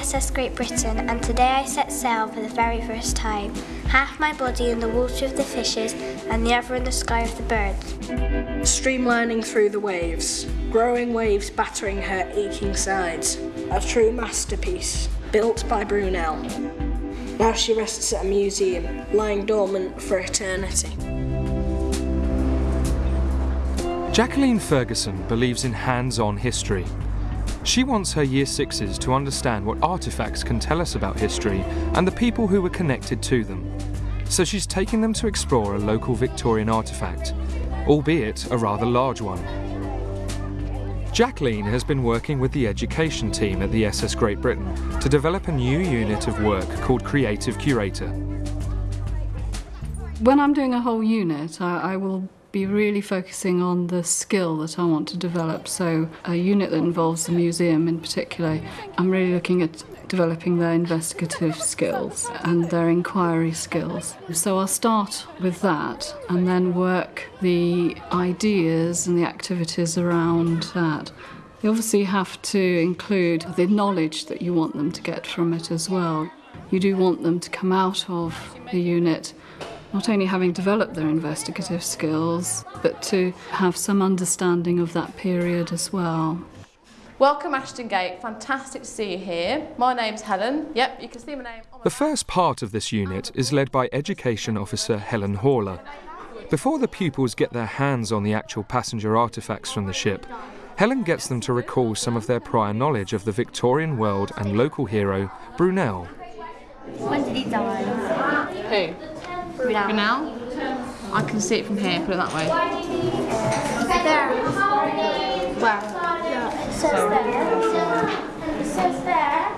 SS Great Britain, and today I set sail for the very first time. Half my body in the water of the fishes and the other in the sky of the birds. Streamlining through the waves, growing waves battering her aching sides. A true masterpiece, built by Brunel. Now she rests at a museum, lying dormant for eternity. Jacqueline Ferguson believes in hands-on history. She wants her Year 6s to understand what artefacts can tell us about history and the people who were connected to them. So she's taking them to explore a local Victorian artefact, albeit a rather large one. Jacqueline has been working with the education team at the SS Great Britain to develop a new unit of work called Creative Curator. When I'm doing a whole unit, I will be really focusing on the skill that I want to develop. So a unit that involves the museum in particular, I'm really looking at developing their investigative skills and their inquiry skills. So I'll start with that and then work the ideas and the activities around that. You obviously have to include the knowledge that you want them to get from it as well. You do want them to come out of the unit not only having developed their investigative skills, but to have some understanding of that period as well. Welcome Ashton Gate, fantastic to see you here. My name's Helen. Yep, you can see my name. The first part of this unit is led by Education Officer Helen Horler. Before the pupils get their hands on the actual passenger artefacts from the ship, Helen gets them to recall some of their prior knowledge of the Victorian world and local hero, Brunel. When did he die? Who? Brunel? I can see it from here, put it that way. There. Where? Yeah, it says there. It says there.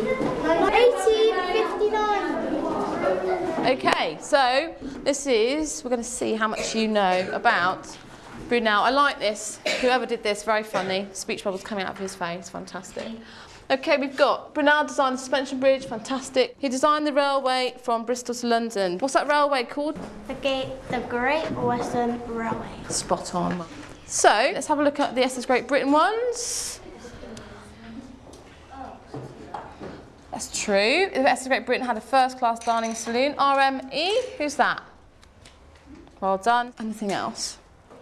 1859. Okay, so we're going to see how much you know about Brunel. I like this. Whoever did this, very funny. Speech bubbles coming out of his face, fantastic. Okay, we've got Brunel designed the suspension bridge, fantastic. He designed the railway from Bristol to London. What's that railway called? The Great Western Railway. Spot on. So, let's have a look at the SS Great Britain ones. That's true. The SS Great Britain had a first-class dining saloon. RME, who's that? Well done. Anything else?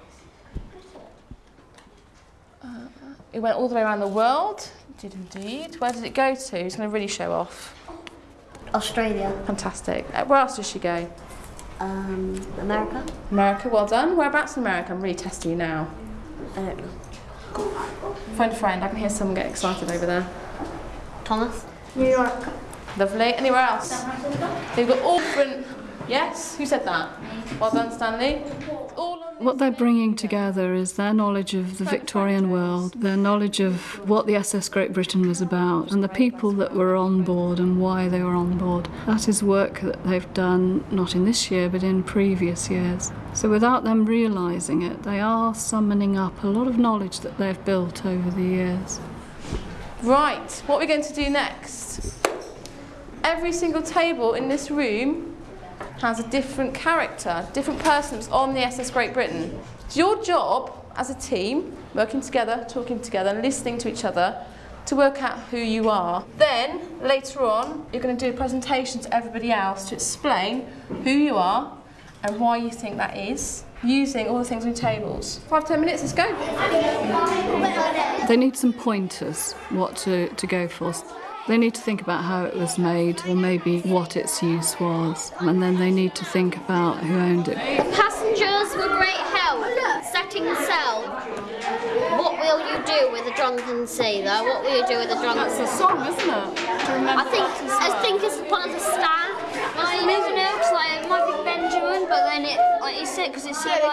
It went all the way around the world. It did indeed. Where did it go to? Who's going to really show off? Australia. Fantastic. Where else did she go? America. America, well done. Whereabouts in America? I'm really testing you now. I don't know. Phone a friend. I can hear someone get excited over there. Thomas. New York. Lovely. Anywhere else? They've got all different... Yes? Who said that? Well done, Stanley. What they're bringing together is their knowledge of the Victorian world, their knowledge of what the SS Great Britain was about, and the people that were on board and why they were on board. That is work that they've done, not in this year, but in previous years. So without them realising it, they are summoning up a lot of knowledge that they've built over the years. Right, what are we going to do next? Every single table in this room has a different character, different person that's on the SS Great Britain. It's your job as a team, working together, talking together, and listening to each other to work out who you are. Then, later on, you're going to do a presentation to everybody else to explain who you are and why you think that is, using all the things on your tables. 5-10 minutes, let's go. They need some pointers, what to go for. They need to think about how it was made, or maybe what its use was, and then they need to think about who owned it. The passengers were great help. Setting sail. What will you do with a drunken sailor? What will you do with a drunken sailor? It's a song, isn't it? I think it's one of the staff. I don't know, because it might be Benjamin, but then it, like you said, because it's so like.